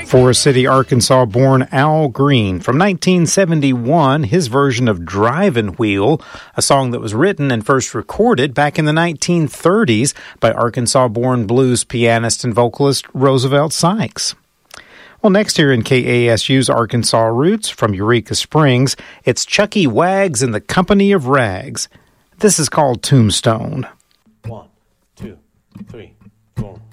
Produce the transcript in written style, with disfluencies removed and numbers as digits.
Forest City, Arkansas-born Al Green. From 1971, his version of Drivin' Wheel, a song that was written and first recorded back in the 1930s by Arkansas-born blues pianist and vocalist Roosevelt Sykes. Well, next here in KASU's Arkansas Roots from Eureka Springs, it's Chucky Wags and the Company of Rags. This is called Tombstone. 1, 2, 3, 4.